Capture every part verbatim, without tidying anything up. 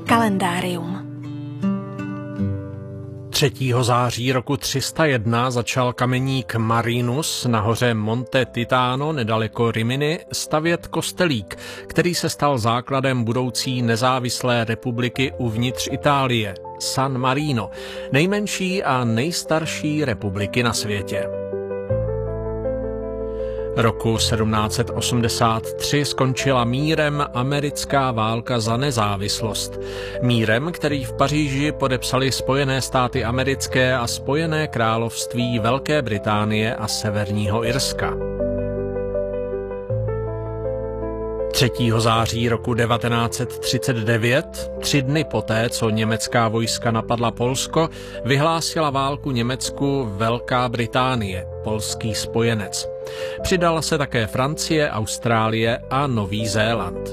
Kalendárium. třetího září roku tři sta jedna začal kameník Marinus na hoře Monte Titano nedaleko Rimini stavět kostelík, který se stal základem budoucí nezávislé republiky uvnitř Itálie, San Marino, nejmenší a nejstarší republiky na světě. Roku sedmnáct set osmdesát tři skončila mírem americká válka za nezávislost. Mírem, který v Paříži podepsali Spojené státy americké a Spojené království Velké Británie a Severního Irska. třetího září roku devatenáct set třicet devět, tři dny poté, co německá vojska napadla Polsko, vyhlásila válku Německu Velká Británie, polský spojenec. Přidala se také Francie, Austrálie a Nový Zéland.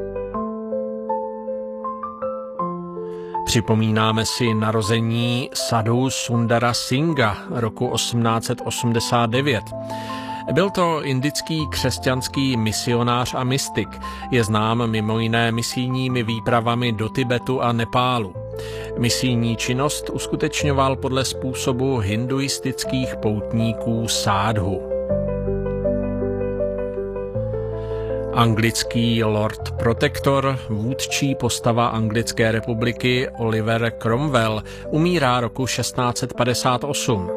Připomínáme si narození Sadhu Sundara Singha roku osmnáct set osmdesát devět. Byl to indický křesťanský misionář a mystik. Je znám mimo jiné misijními výpravami do Tibetu a Nepálu. Misijní činnost uskutečňoval podle způsobu hinduistických poutníků sádhu. Anglický Lord Protector, vůdčí postava Anglické republiky Oliver Cromwell, umírá roku šestnáct set padesát osm.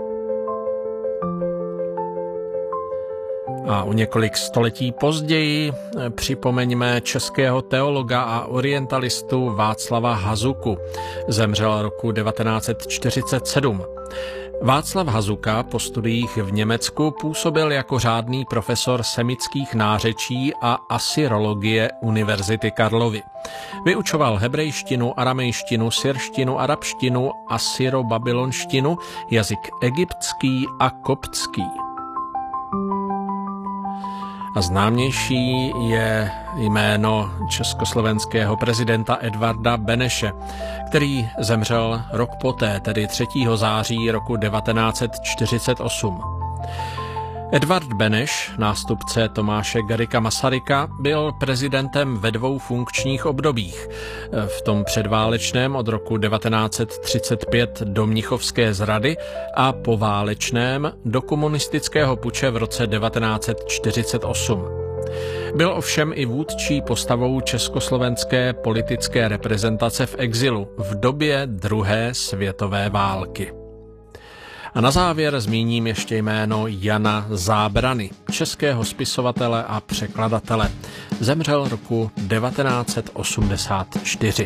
A o několik století později připomeňme českého teologa a orientalistu Václava Hazuku. Zemřel roku devatenáct set čtyřicet sedm. Václav Hazuka po studiích v Německu působil jako řádný profesor semických nářečí a asyrologie Univerzity Karlovy. Vyučoval hebrejštinu, aramejštinu, syrštinu, arabštinu, asyro-babylonštinu, jazyk egyptský a koptský. A známější je jméno československého prezidenta Edvarda Beneše, který zemřel rok poté, tedy třetího září roku devatenáct set čtyřicet osm. Edvard Beneš, nástupce Tomáše Garrigua Masaryka, byl prezidentem ve dvou funkčních obdobích. V tom předválečném od roku devatenáct set třicet pět do mnichovské zrady a poválečném do komunistického puče v roce devatenáct set čtyřicet osm. Byl ovšem i vůdčí postavou československé politické reprezentace v exilu v době druhé světové války. A na závěr zmíním ještě jméno Jana Zábrany, českého spisovatele a překladatele. Zemřel roku devatenáct set osmdesát čtyři.